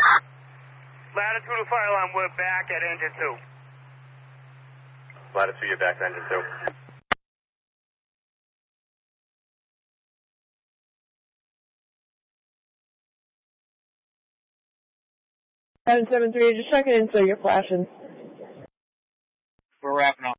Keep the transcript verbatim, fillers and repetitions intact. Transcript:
Latitude to fire alarm, we're back at engine two. Latitude, you're back to engine two. seven seven three, just checking in so you're flashing. We're wrapping up.